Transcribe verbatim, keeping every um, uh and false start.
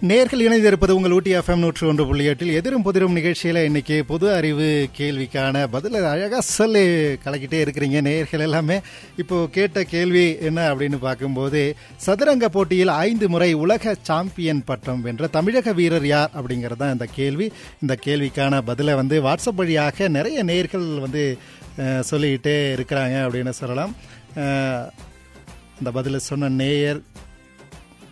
நேர்கள் இணைந்திருப்பது உங்கள் ஊட்டி எஃப்எம் நூற்று ஒன்று புள்ளி எட்டில் எதிரும் புதிரும் நிகழ்ச்சியில் இன்னைக்கு பொது அறிவு கேள்விக்கான பதில் அழகாக சொல்லி கலக்கிட்டே இருக்கிறீங்க நேர்கள் எல்லாமே. இப்போ கேட்ட கேள்வி என்ன அப்படின்னு பார்க்கும்போது, சதுரங்க போட்டியில் ஐந்து முறை உலக சாம்பியன் பட்டம் வென்ற தமிழக வீரர் யார் அப்படிங்கிறது தான் இந்த கேள்வி. இந்த கேள்விக்கான பதிலை வந்து வாட்ஸ்அப் வழியாக நிறைய நேர்கள் வந்து சொல்லிக்கிட்டே இருக்கிறாங்க அப்படின்னு சொல்லலாம். இந்த பதிலை சொன்ன நேயர்